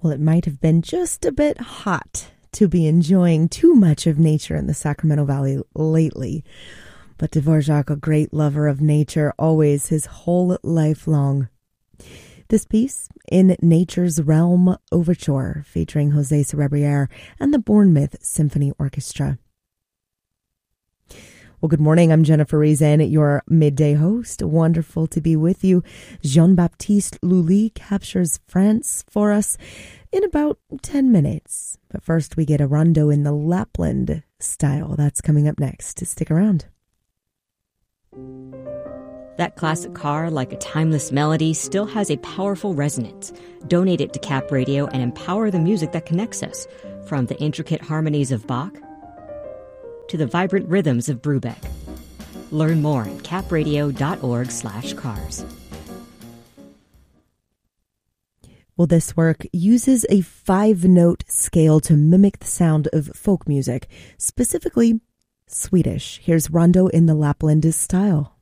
Well, it might have been just a bit hot to be enjoying too much of nature in the Sacramento Valley lately. But Dvorak, a great lover of nature, always his whole life long. This piece, In Nature's Realm Overture, featuring Jose Cerebriere and the Bournemouth Symphony Orchestra. Well, good morning. I'm Jennifer Reason, your midday host. Wonderful to be with you. Jean-Baptiste Lully captures France for us in about 10 minutes. But first, we get a rondo in the Lapland style. That's coming up next. Stick around. That classic car, like a timeless melody, still has a powerful resonance. Donate it to Cap Radio and empower the music that connects us, from the intricate harmonies of Bach to the vibrant rhythms of Brubeck. Learn more at capradio.org/cars. Well, this work uses a 5-note scale to mimic the sound of folk music, specifically Swedish. Here's Rondo in the Lapland style.